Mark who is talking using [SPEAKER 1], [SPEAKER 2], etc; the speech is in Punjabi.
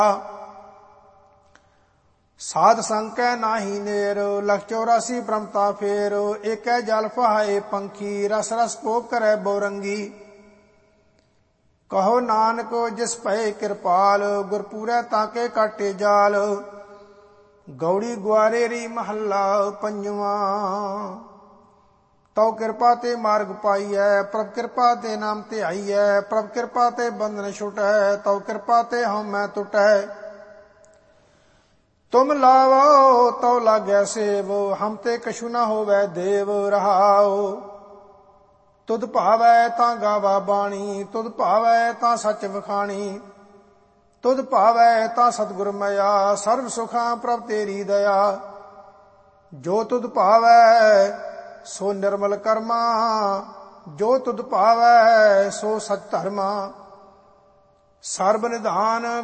[SPEAKER 1] ਸਾਧ ਸੰਕੈ ਨਾਹੀ ਨੇਰ, ਲਖ 84 ਬ੍ਰਹਮਤਾ ਫੇਰ। ਏਕੈ ਜਲ ਫਹਾਏ ਪੰਖੀ, ਰਸ ਰਸ ਭੋਗ ਕਰੈ ਬੌਰੰਗੀ। ਕਹੋ ਨਾਨਕ ਜਿਸ ਭਏ ਕਿਰਪਾਲ, ਗੁਰਪੂਰੈ ਤਾਕੇ ਕਾਟੇ ਜਾਲ। ਗੌੜੀ ਗੁਆਰੇਰੀ ਮਹੱਲਾ ਪੰਜਵਾਂ। ਤਉ ਕਿਰਪਾ ਤੇ ਮਾਰਗ ਪਾਈਐ, ਪ੍ਰਭ ਕਿਰਪਾ ਤੇ ਨਾਮ ਧਿਆਈਐ। ਪ੍ਰਭ ਕਿਰਪਾ ਤੇ ਬੰਧਨ ਛੁਟੈ, ਤਉ ਕਿਰਪਾ ਤੇ ਹਉਮੈ ਟੁਟੈ। ਤੁਮ ਲਾਵੋ ਤਉ ਲਾਗੈ ਸੇਵ, ਹਮ ਤੇ ਕਛੁ ਨ ਹੋਵੈ ਦੇਵ। ਰਹਾਉ ਤੁਧ ਭਾਵੈ ਤਾਂ ਗਾਵਾ ਬਾਣੀ, ਤੁਧ ਭਾਵੈ ਤਾਂ ਸੱਚ ਵਖਾਣੀ। ਤੁਧ ਭਾਵੈ ਤਾਂ ਸਤਿਗੁਰ ਮਇਆ, ਸਰਬ ਸੁਖਾਂ ਪ੍ਰਭ ਤੇਰੀ ਦਇਆ। ਜੋ ਤੁਧ ਭਾਵੈ ਸੋ ਨਿਰਮਲ ਕਰਮਾ, ਜੋ ਤੁਧ ਭਾਵੈ ਸੋ ਸਚ ਧਰਮਾ। ਸਰਬ ਨਿਧਾਨ